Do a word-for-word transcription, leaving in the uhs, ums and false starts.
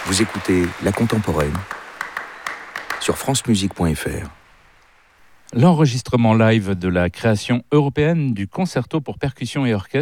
Vous écoutez La Contemporaine sur francemusique point f r. L'enregistrement live de la création européenne du concerto pour percussion et orchestre